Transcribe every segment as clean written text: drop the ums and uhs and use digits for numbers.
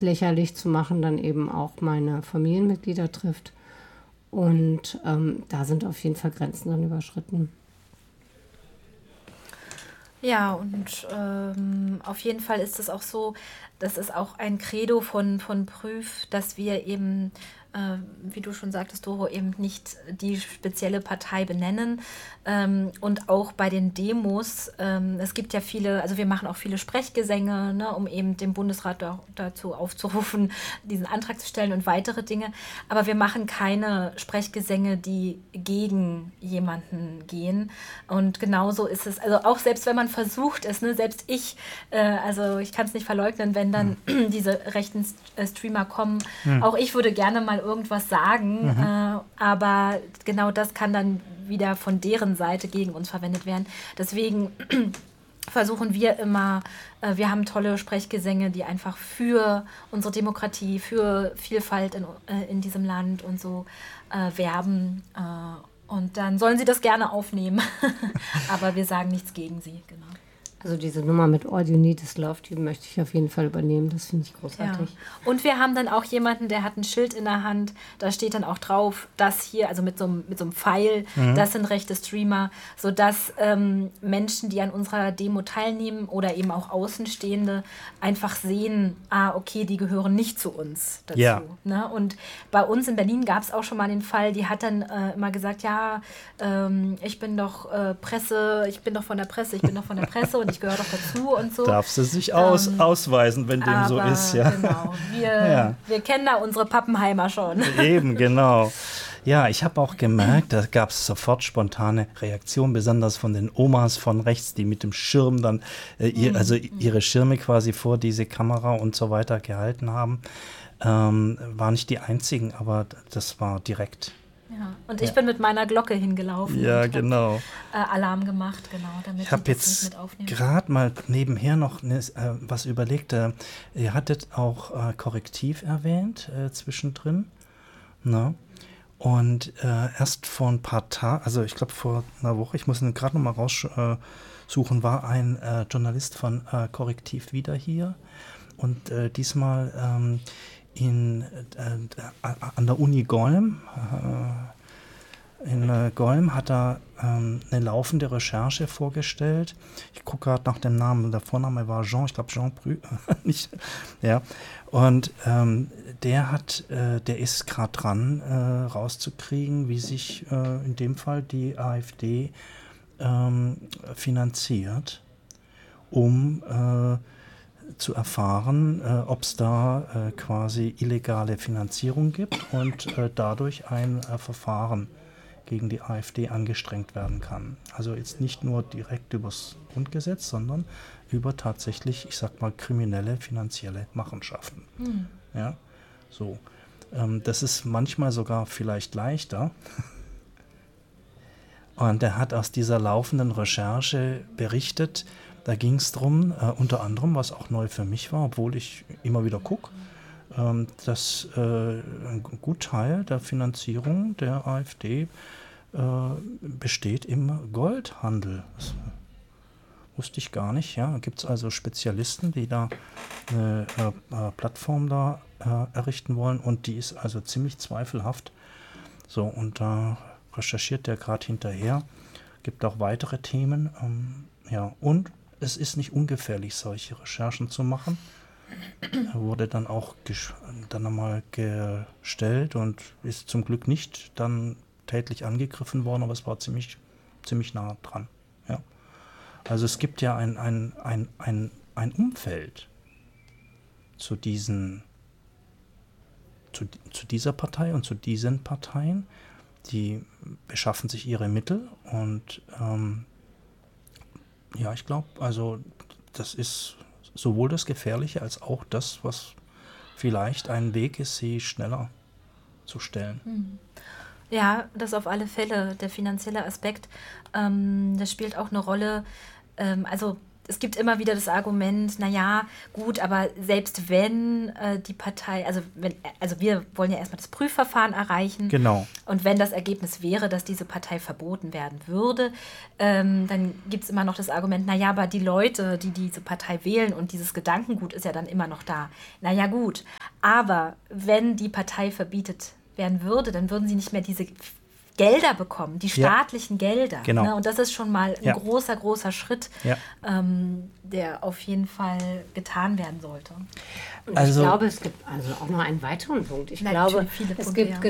lächerlich zu machen, dann eben auch meine Familienmitglieder trifft. Und da sind auf jeden Fall Grenzen dann überschritten. Ja, und auf jeden Fall ist es auch so, das ist auch ein Credo von Prüf, dass wir eben, wie du schon sagtest, Doro, eben nicht die spezielle Partei benennen. Und auch bei den Demos, es gibt ja viele, also wir machen auch viele Sprechgesänge, ne, um eben den Bundesrat dazu aufzurufen, diesen Antrag zu stellen und weitere Dinge. Aber wir machen keine Sprechgesänge, die gegen jemanden gehen. Und genauso ist es, also auch selbst wenn man versucht es, ne, selbst ich, also ich kann es nicht verleugnen, wenn dann diese rechten Streamer kommen, auch ich würde gerne mal irgendwas sagen, aber genau das kann dann wieder von deren Seite gegen uns verwendet werden. Deswegen versuchen wir immer, wir haben tolle Sprechgesänge, die einfach für unsere Demokratie, für Vielfalt in diesem Land und so werben. Und dann sollen sie das gerne aufnehmen. Aber wir sagen nichts gegen sie, genau. Also diese Nummer mit All You Need Is Love, die möchte ich auf jeden Fall übernehmen. Das finde ich großartig. Ja. Und wir haben dann auch jemanden, der hat ein Schild in der Hand. Da steht dann auch drauf, das hier, also mit so einem Pfeil, das sind rechte Streamer, sodass Menschen, die an unserer Demo teilnehmen oder eben auch Außenstehende, einfach sehen, okay, die gehören nicht zu uns dazu. Ja. Ne? Und bei uns in Berlin gab es auch schon mal den Fall, die hat dann immer gesagt, ja, ich bin doch Presse, ich bin doch von der Presse und ich gehöre doch dazu und so. Darf sie sich ausweisen, wenn dem so ist, ja. Genau, wir kennen da unsere Pappenheimer schon. Eben, genau. Ja, ich habe auch gemerkt, da gab es sofort spontane Reaktionen, besonders von den Omas von rechts, die mit dem Schirm dann ihre Schirme quasi vor diese Kamera und so weiter gehalten haben. War nicht die einzigen, aber das war direkt. Ja. Und ich bin mit meiner Glocke hingelaufen. Ja, und genau. Alarm gemacht, genau, damit ich habe jetzt gerade mal nebenher noch was überlegt. Ihr hattet auch Korrektiv erwähnt zwischendrin. Na? Und erst vor ein paar Tagen, also ich glaube vor einer Woche, ich muss ihn gerade noch mal raussuchen, war ein Journalist von Korrektiv wieder hier. Und diesmal an der Uni Golm. In Golm hat er eine laufende Recherche vorgestellt. Ich gucke gerade nach dem Namen. Der Vorname war Jean, ich glaube Jean Brü. Nicht, ja. Und der ist gerade dran, rauszukriegen, wie sich in dem Fall die AfD finanziert, um zu erfahren, ob es da quasi illegale Finanzierung gibt und dadurch ein Verfahren gegen die AfD angestrengt werden kann. Also jetzt nicht nur direkt übers Grundgesetz, sondern über tatsächlich, ich sag mal, kriminelle, finanzielle Machenschaften. Ja, so. Das ist manchmal sogar vielleicht leichter. Und er hat aus dieser laufenden Recherche berichtet. Da ging es darum, unter anderem, was auch neu für mich war, obwohl ich immer wieder gucke, dass ein Gutteil der Finanzierung der AfD besteht im Goldhandel. Das wusste ich gar nicht. Ja. Da gibt es also Spezialisten, die da eine Plattform da errichten wollen und die ist also ziemlich zweifelhaft. So, und da recherchiert der gerade hinterher. Gibt auch weitere Themen. Ja, und es ist nicht ungefährlich, solche Recherchen zu machen. Er wurde dann auch dann einmal gestellt und ist zum Glück nicht dann tätlich angegriffen worden, aber es war ziemlich nah dran. Ja. Also es gibt ja ein Umfeld zu dieser Partei und zu diesen Parteien, die beschaffen sich ihre Mittel und ja, ich glaube, also das ist sowohl das Gefährliche als auch das, was vielleicht ein Weg ist, sie schneller zu stellen. Ja, das auf alle Fälle, der finanzielle Aspekt, das spielt auch eine Rolle. Also es gibt immer wieder das Argument, naja, gut, aber selbst wenn die Partei, also wir wollen ja erstmal das Prüfverfahren erreichen. Genau. Und wenn das Ergebnis wäre, dass diese Partei verboten werden würde, dann gibt es immer noch das Argument, naja, aber die Leute, die diese Partei wählen und dieses Gedankengut ist ja dann immer noch da. Naja, gut, aber wenn die Partei verbietet werden würde, dann würden sie nicht mehr diese Gelder bekommen, die staatlichen Gelder. Genau. Ne? Und das ist schon mal ein großer, großer Schritt, der auf jeden Fall getan werden sollte. Und ich glaube, es gibt also auch noch einen weiteren Punkt. Ich glaube, es gibt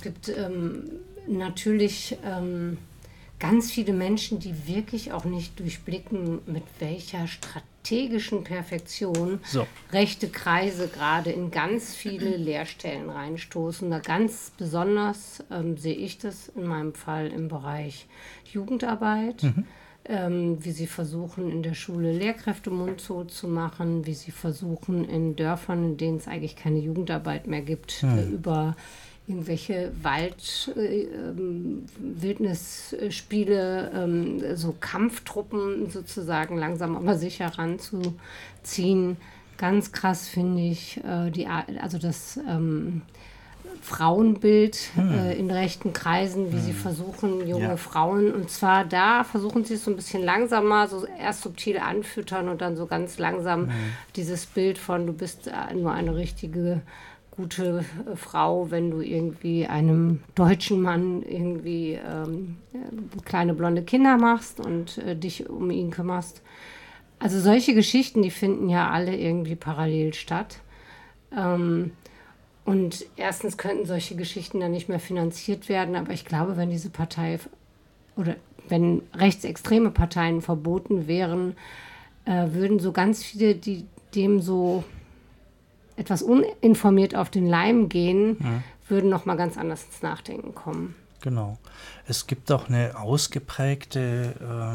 natürlich ganz viele Menschen, die wirklich auch nicht durchblicken, mit welcher strategischen Perfektion rechte Kreise gerade in ganz viele Leerstellen reinstoßen. Da ganz besonders sehe ich das in meinem Fall im Bereich Jugendarbeit, wie sie versuchen, in der Schule Lehrkräfte mundtot zu machen, wie sie versuchen, in Dörfern, in denen es eigentlich keine Jugendarbeit mehr gibt, über irgendwelche Wildnisspiele, so Kampftruppen sozusagen langsam aber sicher ranzuziehen. Ganz krass finde ich das Frauenbild in rechten Kreisen, wie sie versuchen, junge Frauen, und zwar da versuchen sie es so ein bisschen langsamer, so erst subtil anfüttern und dann so ganz langsam dieses Bild von, du bist nur eine richtige gute Frau, wenn du irgendwie einem deutschen Mann irgendwie kleine blonde Kinder machst und dich um ihn kümmerst. Also solche Geschichten, die finden ja alle irgendwie parallel statt. Und erstens könnten solche Geschichten dann nicht mehr finanziert werden, aber ich glaube, wenn diese Partei oder wenn rechtsextreme Parteien verboten wären, würden so ganz viele, die dem so etwas uninformiert auf den Leim gehen, würden noch mal ganz anders ins Nachdenken kommen. Genau. Es gibt auch eine ausgeprägte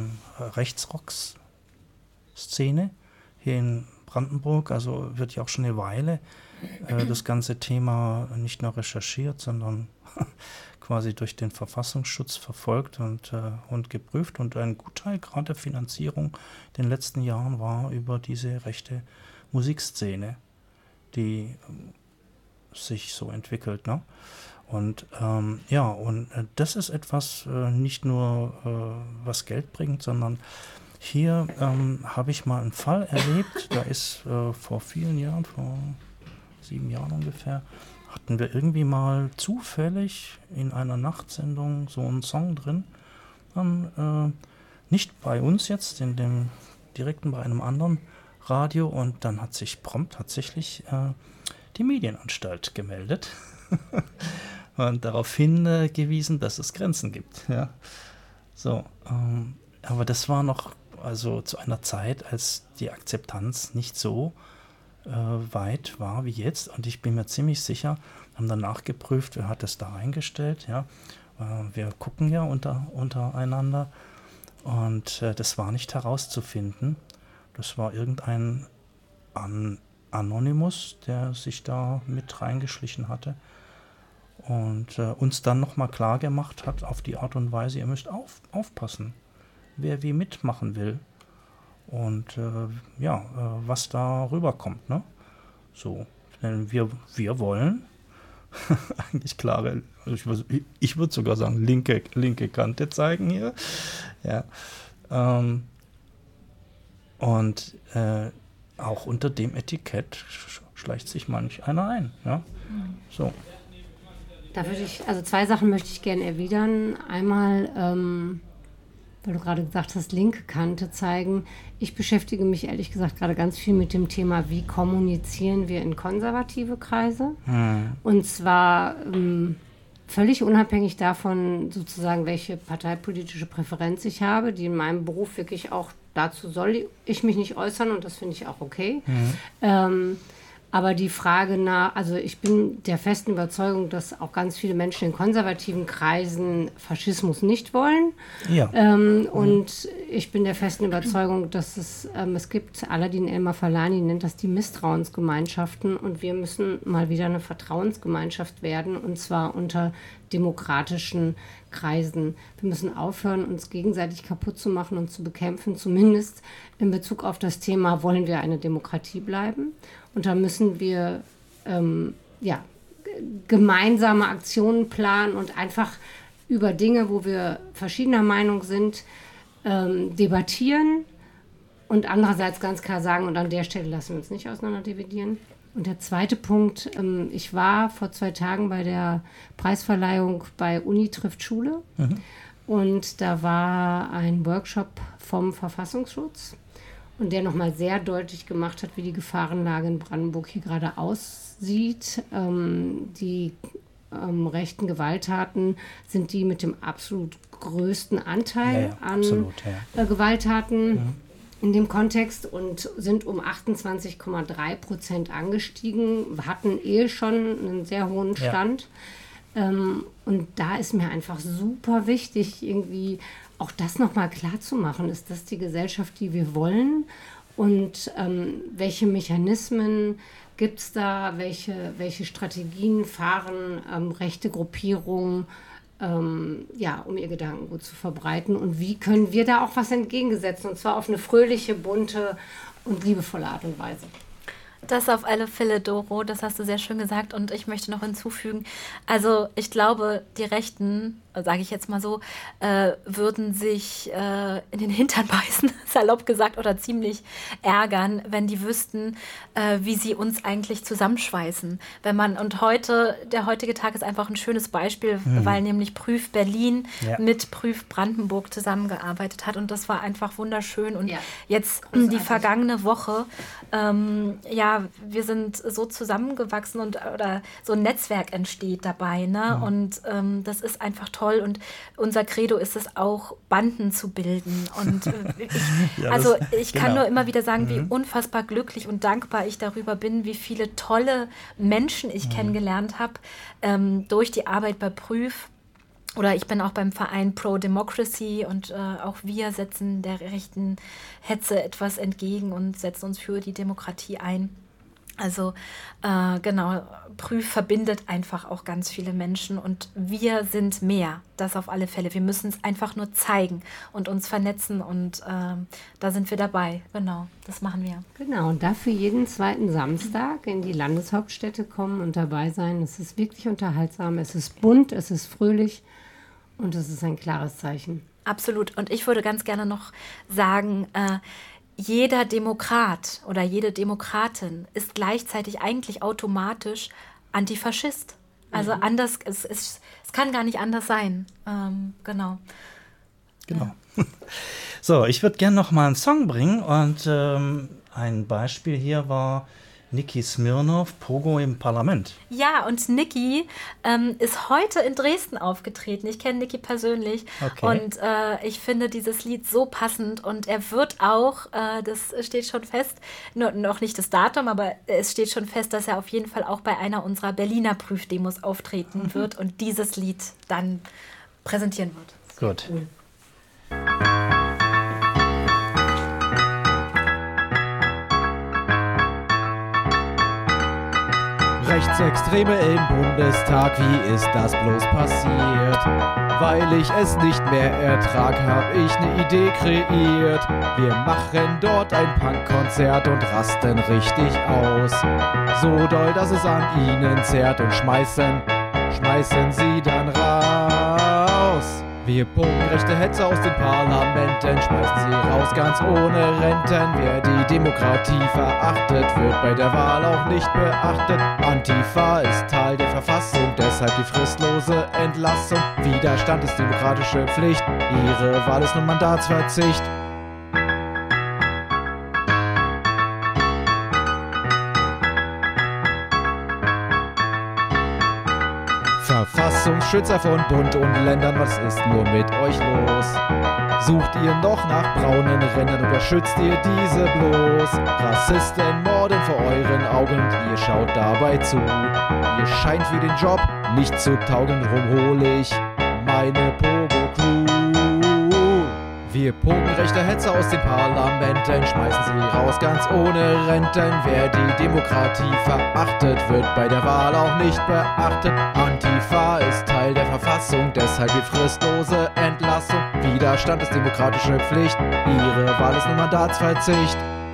Rechtsrock-Szene hier in Brandenburg, also wird ja auch schon eine Weile das ganze Thema nicht nur recherchiert, sondern quasi durch den Verfassungsschutz verfolgt und geprüft. Und ein Gutteil gerade der Finanzierung in den letzten Jahren war über diese rechte Musikszene, die sich so entwickelt. Ne? Und das ist etwas nicht nur was Geld bringt, sondern hier habe ich mal einen Fall erlebt, da ist vor vielen Jahren, vor 7 Jahren ungefähr, hatten wir irgendwie mal zufällig in einer Nachtsendung so einen Song drin. Nicht bei uns jetzt, in dem direkten, bei einem anderen Radio, und dann hat sich prompt tatsächlich die Medienanstalt gemeldet und darauf hingewiesen, dass es Grenzen gibt. Ja. So, aber das war noch also zu einer Zeit, als die Akzeptanz nicht so weit war wie jetzt, und ich bin mir ziemlich sicher, haben dann nachgeprüft, wer hat das da eingestellt, ja. Wir gucken ja untereinander, und das war nicht herauszufinden. Das war irgendein Anonymous, der sich da mit reingeschlichen hatte und uns dann nochmal klar gemacht hat auf die Art und Weise, ihr müsst aufpassen, wer wie mitmachen will und was da rüberkommt. Ne? So, denn wir wollen eigentlich klare, also ich würde sogar sagen, linke Kante zeigen hier. Ja. Und auch unter dem Etikett schleicht sich manch einer ein. Ja? So. Da also 2 Sachen möchte ich gerne erwidern. Einmal, weil du gerade gesagt hast, linke Kante zeigen. Ich beschäftige mich ehrlich gesagt gerade ganz viel mit dem Thema, wie kommunizieren wir in konservative Kreise. Und zwar völlig unabhängig davon, sozusagen, welche parteipolitische Präferenz ich habe, die in meinem Beruf wirklich auch, dazu soll ich mich nicht äußern, und das finde ich auch okay. Aber die Frage also ich bin der festen Überzeugung, dass auch ganz viele Menschen in konservativen Kreisen Faschismus nicht wollen. Ja. Und ich bin der festen Überzeugung, dass es gibt, Aladin El-Mafalani nennt das die Misstrauensgemeinschaften, und wir müssen mal wieder eine Vertrauensgemeinschaft werden, und zwar unter demokratischen Kreisen. Wir müssen aufhören, uns gegenseitig kaputt zu machen und zu bekämpfen, zumindest in Bezug auf das Thema, wollen wir eine Demokratie bleiben? Und da müssen wir gemeinsame Aktionen planen und einfach über Dinge, wo wir verschiedener Meinung sind, debattieren und andererseits ganz klar sagen, und an der Stelle lassen wir uns nicht auseinanderdividieren. Und der zweite Punkt, ich war vor 2 Tagen bei der Preisverleihung bei Uni trifft Schule, und da war ein Workshop vom Verfassungsschutz, und der nochmal sehr deutlich gemacht hat, wie die Gefahrenlage in Brandenburg hier gerade aussieht. Die rechten Gewalttaten sind die mit dem absolut größten Anteil an Gewalttaten in dem Kontext und sind um 28,3% angestiegen, hatten schon einen sehr hohen Stand. Und da ist mir einfach super wichtig, irgendwie auch das nochmal klar zu machen. Ist das die Gesellschaft, die wir wollen? Und welche Mechanismen gibt es da? Welche Strategien fahren rechte Gruppierungen, um ihr Gedankengut zu verbreiten? Und wie können wir da auch was entgegensetzen? Und zwar auf eine fröhliche, bunte und liebevolle Art und Weise. Das auf alle Fälle, Doro, das hast du sehr schön gesagt, und ich möchte noch hinzufügen, also ich glaube, die Rechten, sage ich jetzt mal so, würden sich in den Hintern beißen, salopp gesagt, oder ziemlich ärgern, wenn die wüssten, wie sie uns eigentlich zusammenschweißen. Der heutige Tag ist einfach ein schönes Beispiel, weil nämlich Prüf Berlin mit Prüf Brandenburg zusammengearbeitet hat, und das war einfach wunderschön. Und jetzt die vergangene Woche, wir sind so zusammengewachsen oder so ein Netzwerk entsteht dabei, ne? Und das ist einfach toll, und unser Credo ist es auch, Banden zu bilden. Und ich kann nur immer wieder sagen, wie unfassbar glücklich und dankbar ich darüber bin, wie viele tolle Menschen ich kennengelernt habe durch die Arbeit bei Prüf. Oder ich bin auch beim Verein Pro Democracy, und auch wir setzen der rechten Hetze etwas entgegen und setzen uns für die Demokratie ein. Also Prüf verbindet einfach auch ganz viele Menschen, und wir sind mehr, das auf alle Fälle. Wir müssen es einfach nur zeigen und uns vernetzen, und da sind wir dabei. Genau, das machen wir. Genau, und dafür jeden 2. Samstag in die Landeshauptstädte kommen und dabei sein. Es ist wirklich unterhaltsam, es ist bunt, es ist fröhlich, und es ist ein klares Zeichen. Absolut, und ich würde ganz gerne noch sagen, jeder Demokrat oder jede Demokratin ist gleichzeitig eigentlich automatisch Antifaschist. Also anders, es kann gar nicht anders sein. Genau. Ja. So, ich würde gerne noch mal einen Song bringen, und ein Beispiel hier war Niki Smirnoff, Pogo im Parlament. Ja, und Niki ist heute in Dresden aufgetreten. Ich kenne Niki persönlich. Okay. Und ich finde dieses Lied so passend. Und er wird auch, das steht schon fest, noch nicht das Datum, aber es steht schon fest, dass er auf jeden Fall auch bei einer unserer Berliner Prüfdemos auftreten wird und dieses Lied dann präsentieren wird. Gut. Cool. Rechtsextreme im Bundestag, wie ist das bloß passiert? Weil ich es nicht mehr ertrag, hab ich ne Idee kreiert. Wir machen dort ein Punkkonzert und rasten richtig aus. So doll, dass es an ihnen zerrt, und schmeißen sie dann raus. Wir pumpen rechte Hetze aus den Parlamenten, schmeißen sie raus, ganz ohne Renten. Wer die Demokratie verachtet, wird bei der Wahl auch nicht beachtet. Antifa ist Teil der Verfassung, deshalb die fristlose Entlassung. Widerstand ist demokratische Pflicht, ihre Wahl ist nur Mandatsverzicht. Verfassungsschützer von Bund und Ländern, was ist nur mit euch los? Sucht ihr noch nach braunen Rändern oder schützt ihr diese bloß? Rassisten morden vor euren Augen und ihr schaut dabei zu. Ihr scheint für den Job nicht zu taugen, drum hol ich meine Pogo-Crew. Wir pogen rechte Hetzer aus den Parlamenten, schmeißen sie raus ganz ohne Renten. Wer die Demokratie verachtet, wird bei der Wahl auch nicht beachtet. Antifa ist Teil der Verfassung, deshalb die fristlose Entlassung. Widerstand ist demokratische Pflicht, ihre Wahl ist nur Mandatsverzicht.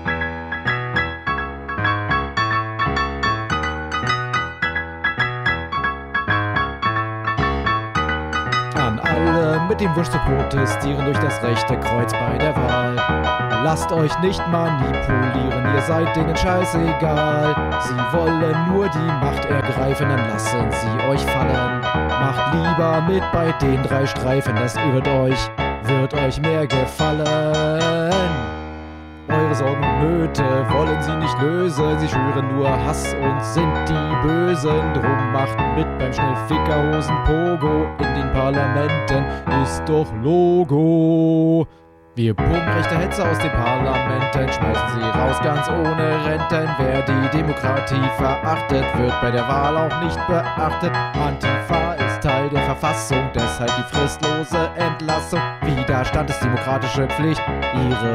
An alle mit dem Wunsch zu protestieren durch das rechte Kreuz bei der Wahl. Lasst euch nicht manipulieren, ihr seid denen scheißegal. Sie wollen nur die Macht ergreifen, dann lassen sie euch fallen. Macht lieber mit bei den 3 Streifen, das wird euch mehr gefallen. Eure Sorgen und Nöte wollen sie nicht lösen, sie schüren nur Hass und sind die Bösen. Drum macht mit beim Schnellfickerhosen-Pogo in den Parlamenten, ist doch Logo. Wir pumpen rechte Hetzer aus den Parlamenten, schmeißen sie raus ganz ohne Renten. Wer die Demokratie verachtet, wird bei der Wahl auch nicht beachtet. Antifa ist Teil der Verfassung, deshalb die fristlose Entlassung. Widerstand ist demokratische Pflicht, ihre